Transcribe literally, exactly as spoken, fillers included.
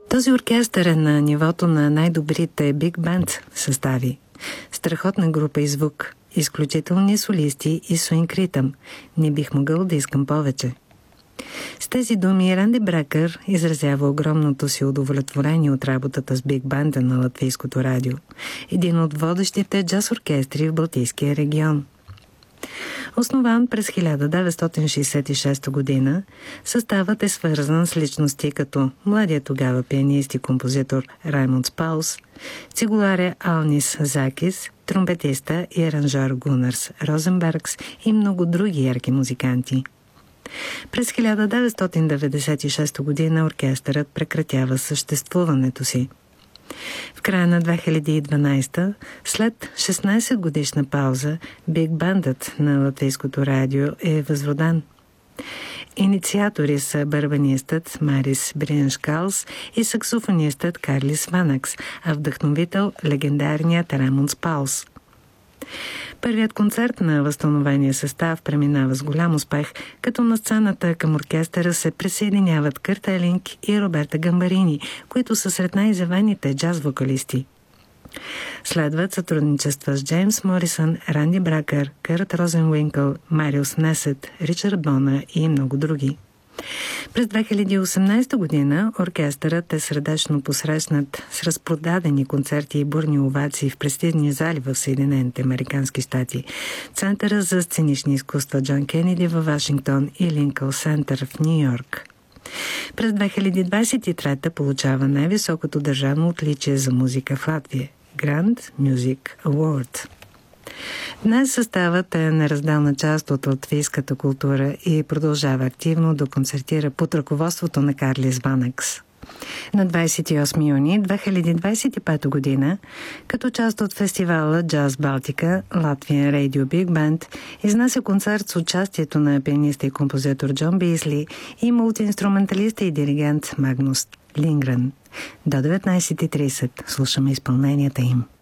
Този оркестър е на нивото на най-добрите биг бенд състави. Страхотна група и звук, изключителни солисти и суинг ритъм. Не бих могъл да искам повече. С тези думи Ранди Бракър изразява огромното си удовлетворение от работата с биг банда на Латвийското радио, един от водещите джаз оркестри в Балтийския регион. Основан през хиляда деветстотин шейсет и шеста година, съставът е свързан с личности като младия тогава пианист и композитор Раймонд Спаус, цигуларя Алнис Закис, тромпетиста и аранжор Гунарс Розенбергс и много други ярки музиканти. През хиляда деветстотин деветдесет и шеста година оркестърът прекратява съществуването си. В края на две хиляди и дванадесета, след шестнадесет годишна пауза, биг бандът на Латвийското радио е възроден. Инициатори са барабанистът Марис Бриеншкалс и саксофонистът Карлис Ванакс, а вдъхновител легендарният Раймонд Спаус. Първият концерт на възстановения състав преминава с голям успех, като на сцената към оркестъра се присъединяват Кърт Елинг и Роберта Гамбарини, които са сред най-изявените джаз-вокалисти. Следват сътрудничества с Джеймс Морисън, Ранди Бракър, Кърт Розенуинкъл, Мариус Несет, Ричард Бона и много други. През две хиляди и осемнадесета година оркестърът е сърдечно посрещнат с разпродадени концерти и бурни овации в престижни зали в Съединените американски щати, Центъра за сценични изкуства Джон Кенеди във Вашингтон и Линкъл Център в Ню Йорк. През две хиляди двадесет и трета получава най-високото държавно отличие за музика в Латвия – Grand Music Award. Днес съставът е неразделна част от латвийската култура и продължава активно да концертира под ръководството на Карлис Ванакс. На двадесет и осми юни две хиляди двадесет и пета година, като част от фестивала Джаз Балтика, Latvian Radio Big Band изнася концерт с участието на пианиста и композитор Джон Бийсли и мултиинструменталиста и диригент Магнус Лингрен. До деветнадесет и тридесет слушаме изпълненията им.